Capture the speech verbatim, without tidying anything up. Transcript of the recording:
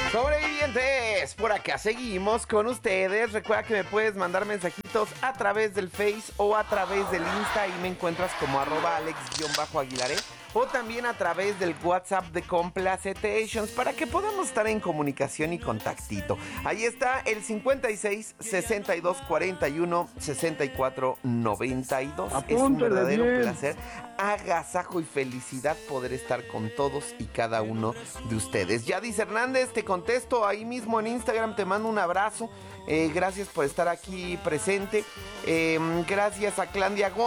Sobrevivientes, por acá seguimos con ustedes. Recuerda que me puedes mandar mensajitos a través del Face o a través del Insta. Ahí me encuentras como arroba alex-aguilaré. O también a través del WhatsApp de Complacetations para que podamos estar en comunicación y contactito. Ahí está el cincuenta y seis, sesenta y dos, cuarenta y uno, sesenta y cuatro, noventa y dos. Es un Apúntele verdadero bien. placer, agasajo y felicidad poder estar con todos y cada uno de ustedes. Yadis Hernández, te contesto ahí mismo en Instagram, te mando un abrazo. Eh, gracias por estar aquí presente. Eh, gracias a Clandia Gómez.